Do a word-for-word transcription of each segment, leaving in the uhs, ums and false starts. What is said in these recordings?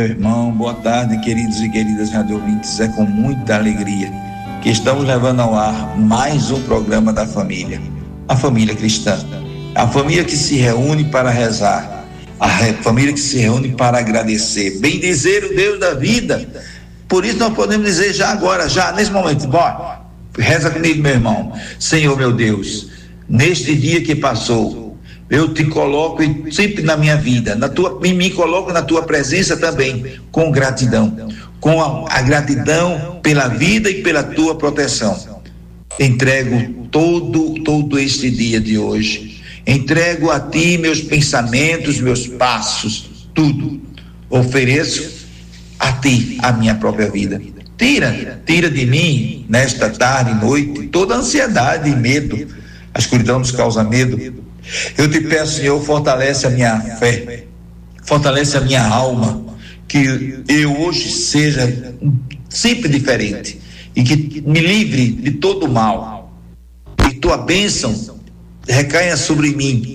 Meu irmão, boa tarde, queridos e queridas rádio ouvintes. É com muita alegria que estamos levando ao ar mais um programa da família, a família cristã, a família que se reúne para rezar, a família que se reúne para agradecer, bem dizer o Deus da vida. Por isso nós podemos dizer já agora, já nesse momento, bora, reza comigo, meu irmão. Senhor meu Deus, neste dia que passou, eu te coloco sempre na minha vida, na tua, e me coloco na tua presença também, com gratidão, com a, a gratidão pela vida e pela tua proteção. Entrego todo, todo este dia de hoje, entrego a ti meus pensamentos, meus passos, tudo. Ofereço a ti a minha própria vida. Tira, tira de mim, nesta tarde e noite, toda a ansiedade e medo. A escuridão nos causa medo. Eu te peço, Senhor, fortalece a minha fé, fortalece a minha alma, que eu hoje seja sempre diferente e que me livre de todo mal, e tua bênção recaia sobre mim,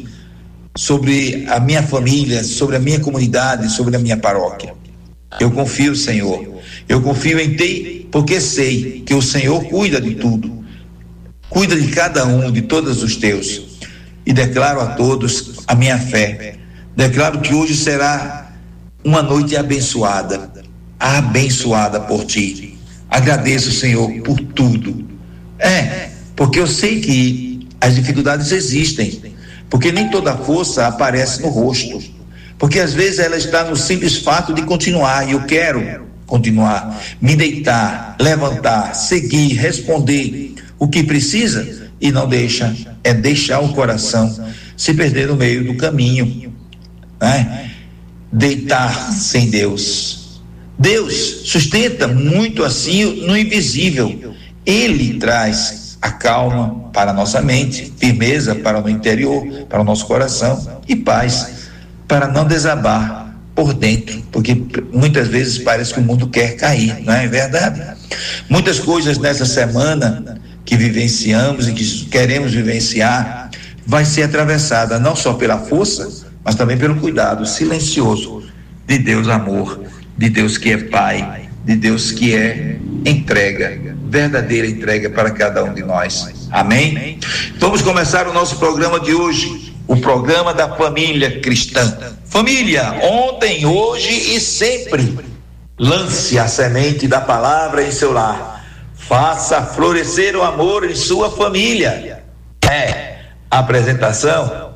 sobre a minha família, sobre a minha comunidade, sobre a minha paróquia. Eu confio, Senhor, eu confio em ti, porque sei que o Senhor cuida de tudo, cuida de cada um, de todos os teus. E declaro a todos a minha fé. Declaro que hoje será uma noite abençoada, abençoada por ti. Agradeço, Senhor, por tudo. É, porque eu sei que as dificuldades existem, porque nem toda força aparece no rosto, porque às vezes ela está no simples fato de continuar, e eu quero continuar, me deitar, levantar, seguir, responder o que precisa, e não deixa, é deixar o coração se perder no meio do caminho, né? Deitar sem Deus. Deus sustenta muito assim no invisível. Ele traz a calma para a nossa mente, firmeza para o interior, para o nosso coração, e paz para não desabar por dentro, porque muitas vezes parece que o mundo quer cair, não é verdade? Muitas coisas nessa semana que vivenciamos e que queremos vivenciar, vai ser atravessada não só pela força, mas também pelo cuidado silencioso de Deus amor, de Deus que é Pai, de Deus que é entrega, verdadeira entrega para cada um de nós. Amém? Vamos começar o nosso programa de hoje, o programa da família cristã. Família, ontem, hoje e sempre, lance a semente da palavra em seu lar. Faça florescer o amor em sua família. É, apresentação,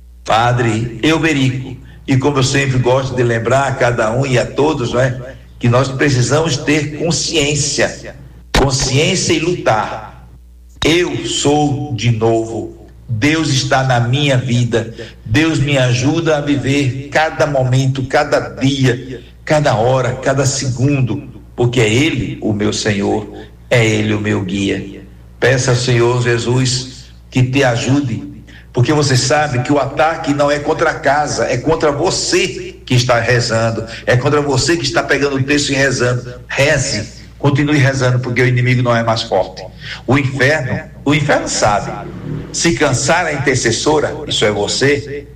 Padre Euberico. E como eu sempre gosto de lembrar a cada um e a todos, não é? Que nós precisamos ter consciência, consciência e lutar. Eu sou de novo. Deus está na minha vida. Deus me ajuda a viver cada momento, cada dia, cada hora, cada segundo, porque é Ele o meu Senhor. É Ele o meu guia. Peça ao Senhor Jesus que te ajude, porque você sabe que o ataque não é contra a casa, é contra você que está rezando, é contra você que está pegando o texto e rezando. Reze, continue rezando, porque o inimigo não é mais forte. O inferno, o inferno sabe, se cansar a intercessora, isso é você,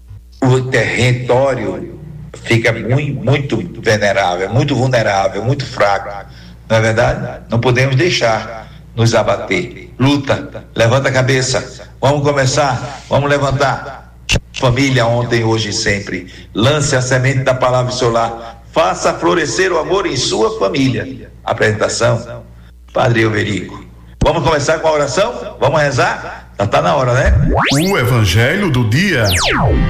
o território fica muito, muito venerável, muito vulnerável, muito fraco. Não é verdade? Não podemos deixar nos abater. Luta, levanta a cabeça. Vamos começar, vamos levantar. Família, ontem, hoje e sempre. Lance a semente da palavra em seu lar. Faça florescer o amor em sua família. Apresentação, Padre Euberico. Vamos começar com a oração? Vamos rezar? Já está na hora, né? O Evangelho do Dia.